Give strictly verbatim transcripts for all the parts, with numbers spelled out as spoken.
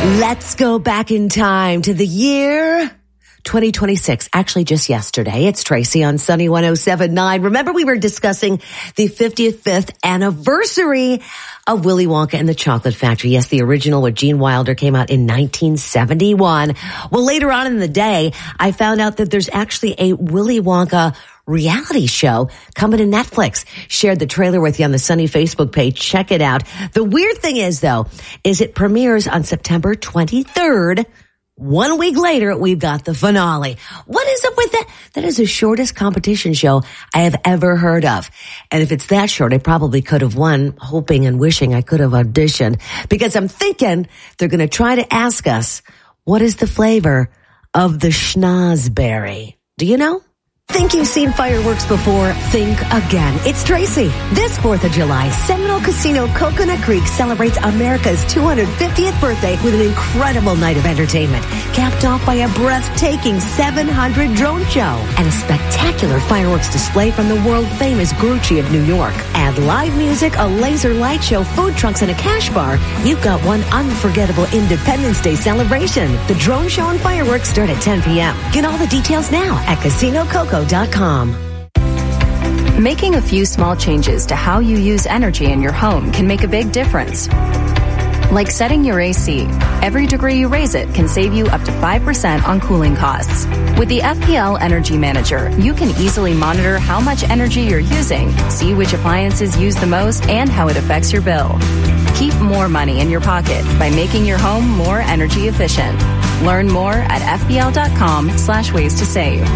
Let's go back in time to the year twenty twenty-six. Actually, just yesterday. It's Tracy on Sunny one oh seven point nine. Remember, we were discussing the fifty-fifth anniversary of Willy Wonka and the Chocolate Factory. Yes, the original with Gene Wilder came out in nineteen seventy-one. Well, later on in the day, I found out that there's actually a Willy Wonka reality show coming to Netflix. Shared the trailer with you on the Sunny Facebook page. Check it out. The weird thing is, though, is it premieres on September twenty-third. One week later, we've got the finale. What is up with that? That is the shortest competition show I have ever heard of. And if it's that short, I probably could have won, hoping and wishing I could have auditioned. Because I'm thinking they're going to try to ask us, what is the flavor of the schnozberry? Do you know? Think you've seen fireworks before? Think again. It's Tracy. This fourth of July, Seminole Casino Coconut Creek celebrates America's two hundred fiftieth birthday with an incredible night of entertainment, capped off by a breathtaking seven hundred drone show and a spectacular fireworks display from the world-famous Grucci of New York. Add live music, a laser light show, food trucks, and a cash bar. You've got one unforgettable Independence Day celebration. The drone show and fireworks start at ten p.m. Get all the details now at casino coco dot com. Making a few small changes to how you use energy in your home can make a big difference. Like setting your A C. Every degree you raise it can save you up to five percent on cooling costs. With the F P L Energy Manager, you can easily monitor how much energy you're using, see which appliances use the most, and how it affects your bill. Keep more money in your pocket by making your home more energy efficient. Learn more at F P L dot com slash ways to save.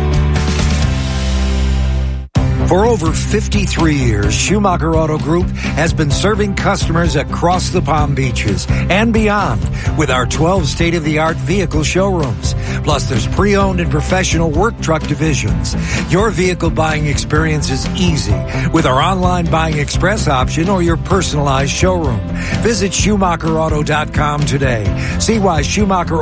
For over fifty-three years, Schumacher Auto Group has been serving customers across the Palm Beaches and beyond with our twelve state-of-the-art vehicle showrooms. Plus, there's pre-owned and professional work truck divisions. Your vehicle buying experience is easy with our online buying express option or your personalized showroom. Visit Schumacher Auto dot com today. See why Schumacher